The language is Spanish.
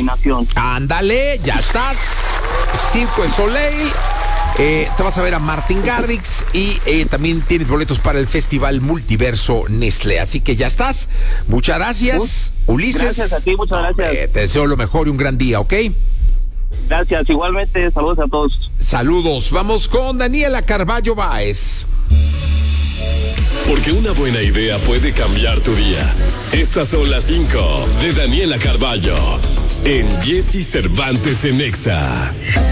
Iluminación. Ándale, ya estás. Circo de Soleil. Te vas a ver a Martin Garrix y también tienes boletos para el Festival Multiverso Nestlé. Así que ya estás. Muchas gracias, Ulises. Gracias a ti, muchas gracias. Te deseo lo mejor y un gran día, ¿ok? Gracias, igualmente. Saludos a todos. Saludos. Vamos con Daniela Carballo Báez. Porque una buena idea puede cambiar tu día. Estas son las 5 de Daniela Carballo en Jesse Cervantes en Exa.